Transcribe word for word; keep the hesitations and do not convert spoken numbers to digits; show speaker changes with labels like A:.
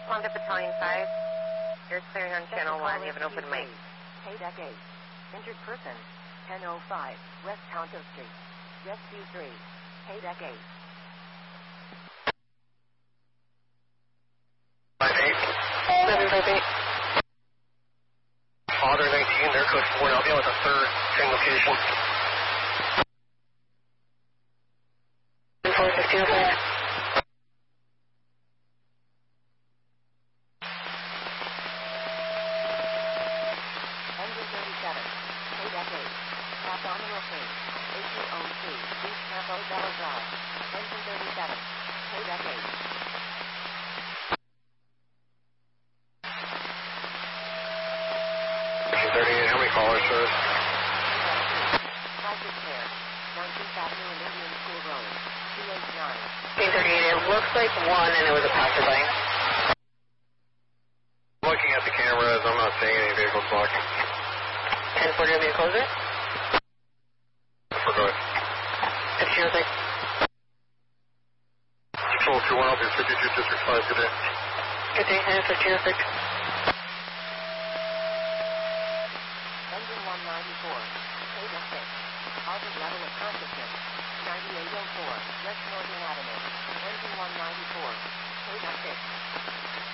A: Honda Battalion five. You're clearing on channel one. You have an open mic.
B: Hey, deck eight. Injured person. ten oh five West Tonto Street. Rescue three. Hey, deck eight.
C: five eight.
A: seven five eight.
C: Father nineteen, they're code four. I'll be with a third same location.
A: four fifteen oh five.
B: Engine thirty-seven. Hey, deck eight. Abdominal three. A two oh two. East Campo Bella Drive. Engine thirty-seven. Hey, deck eight.
C: thirty-eight, how many callers, sir?
B: Private care. nineteenth Avenue and Indian School Road. two eighty-nine.
A: Team thirty-eight, it looks like one and it was a passerby.
C: Looking at the cameras, I'm not seeing any vehicles blocking.
A: ten forty, will be closer.
C: We're good.
A: fifteen oh six.
C: Control two one, I'll be fifty-two District five today.
A: Good day, and fifteen oh six.
B: Engine one ninety-four. Hey, deck six. Target level of consciousness. ninety-eight oh four. West Northern Avenue. Engine one ninety-four. Hey, deck six.